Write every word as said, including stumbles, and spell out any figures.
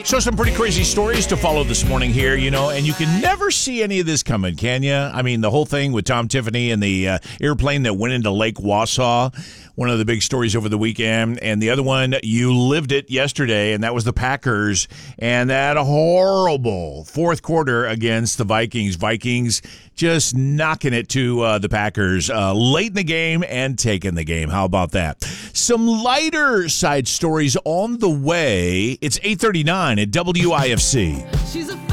So some pretty crazy stories to follow this morning here, you know, and you can never see any of this coming, can you? I mean, the whole thing with Tom Tiffany and the uh, airplane that went into Lake Wausau, one of the big stories over the weekend, and the other one, you lived it yesterday, and that was the Packers and that horrible fourth quarter against the Vikings. Vikings just knocking it to uh, the Packers uh, late in the game and taking the game. How about that? Some lighter side stories on the way. It's eight thirty-nine at W I F C. She's a